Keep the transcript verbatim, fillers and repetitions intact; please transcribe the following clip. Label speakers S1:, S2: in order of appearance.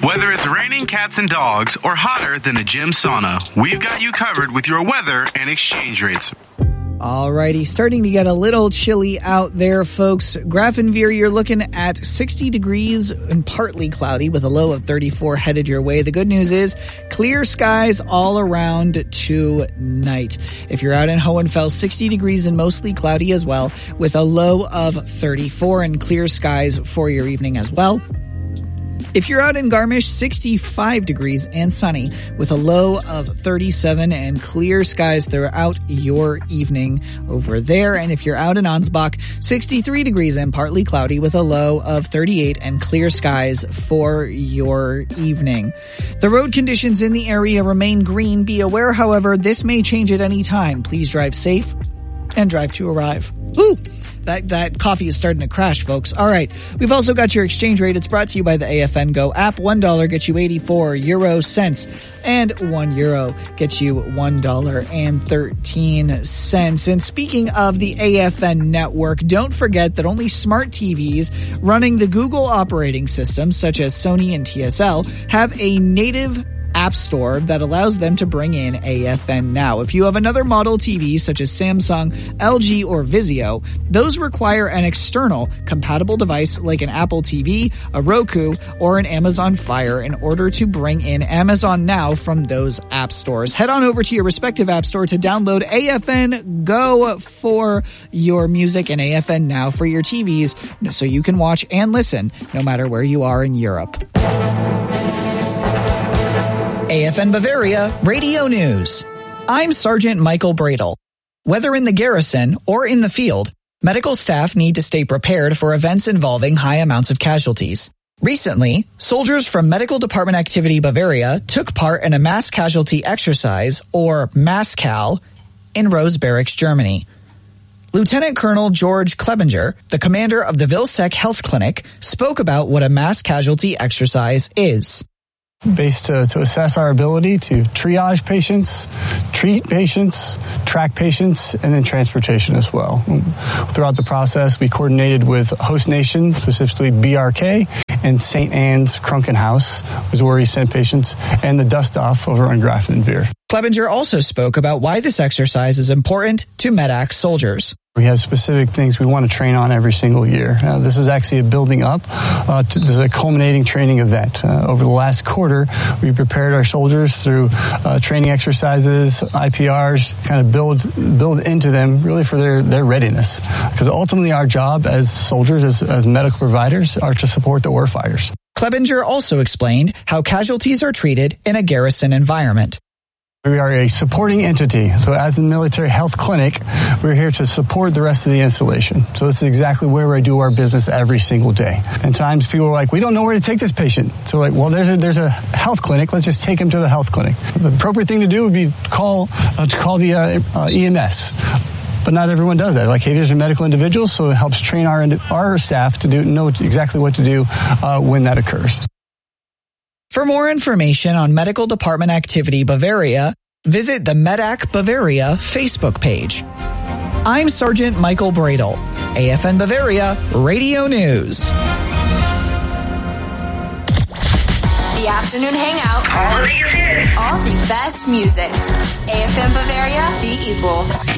S1: Whether it's raining cats and dogs or hotter than a gym sauna, we've got you covered with your weather and exchange rates.
S2: Alrighty, starting to get a little chilly out there, folks. Grafenveer, you're looking at sixty degrees and partly cloudy with a low of thirty-four headed your way. The good news is clear skies all around tonight. If you're out in Hohenfels, sixty degrees and mostly cloudy as well with a low of thirty-four and clear skies for your evening as well. If you're out in Garmisch, sixty-five degrees and sunny with a low of thirty-seven and clear skies throughout your evening over there. And if you're out in Ansbach, sixty-three degrees and partly cloudy with a low of thirty-eight and clear skies for your evening. The road conditions in the area remain green. Be aware, however, this may change at any time. Please drive safe and drive to arrive. Ooh! That, that coffee is starting to crash, folks. All right. We've also got your exchange rate. It's brought to you by the A F N Go app. One dollar gets you eighty-four euro cents, and one euro gets you one dollar and thirteen cents. And speaking of the A F N network, don't forget that only smart T Vs running the Google operating system, such as Sony and T S L, have a native app store that allows them to bring in A F N Now. If you have another model T V such as Samsung, L G, or Vizio, those require an external compatible device like an Apple T V, a Roku, or an Amazon Fire in order to bring in Amazon Now from those app stores. Head on over to your respective app store to download A F N Go for your music and A F N Now for your T Vs so you can watch and listen no matter where you are in Europe. A F N Bavaria Radio News. I'm Sergeant Michael Bradle. Whether in the garrison or in the field, medical staff need to stay prepared for events involving high amounts of casualties. Recently, soldiers from Medical Department Activity Bavaria took part in a mass casualty exercise, or MASCAL, in Rose Barracks, Germany. Lieutenant Colonel George Klebinger, the commander of the Vilsec Health Clinic, spoke about what a mass casualty exercise is.
S3: Based to, to assess our ability to triage patients, treat patients, track patients, and then transportation as well. Throughout the process, we coordinated with host nation, specifically B R K, and Saint Anne's Krankenhaus was where we sent patients, and the dust off over on Grafenveer.
S2: Klebinger also spoke about why this exercise is important to MedAct soldiers.
S3: We have specific things we want to train on every single year. Uh, this is actually a building up. Uh, to, this is a culminating training event. Uh, over the last quarter, we prepared our soldiers through uh, training exercises, I P Rs, kind of build build into them really for their, their readiness. Because ultimately our job as soldiers, as, as medical providers, are to support the warfighters.
S2: Klebinger also explained how casualties are treated in a garrison environment.
S3: We are a supporting entity. So as the military health clinic, we're here to support the rest of the installation. So this is exactly where we do our business every single day. And times people are like, we don't know where to take this patient. So like, well, there's a, there's a health clinic. Let's just take him to the health clinic. The appropriate thing to do would be call, uh, to call the uh, uh, E M S. But not everyone does that. Like, hey, there's a medical individual, so it helps train our our staff to do know exactly what to do uh, when that occurs.
S2: For more information on Medical Department Activity Bavaria, visit the MedAct Bavaria Facebook page. I'm Sergeant Michael Bradle, A F N Bavaria Radio News.
S4: The Afternoon Hangout.
S5: All these hits.
S4: All the best music. A F M Bavaria, the equal.